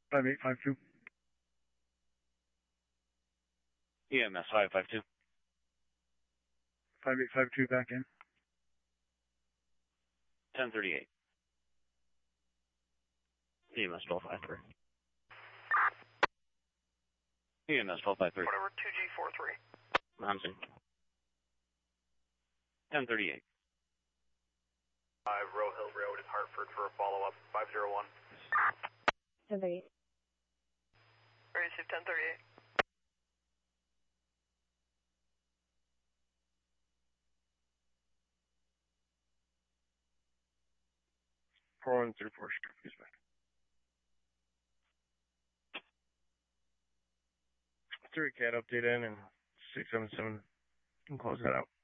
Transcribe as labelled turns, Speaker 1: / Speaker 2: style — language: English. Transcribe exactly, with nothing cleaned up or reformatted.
Speaker 1: five eight five two.
Speaker 2: E M S five five two.
Speaker 1: five eight five two back in.
Speaker 2: ten thirty-eight. E M S twelve five three. E M S twelve five three.
Speaker 3: Whatever, two G four three.
Speaker 2: Mountain. ten thirty-eight.
Speaker 3: five Row Hill Road in Hartford for a follow-up, five zero one.
Speaker 4: ten thirty-eight.
Speaker 3: Receive ten thirty-eight.
Speaker 1: four one three four, excuse me. three cat update in and six seven seven can close that out.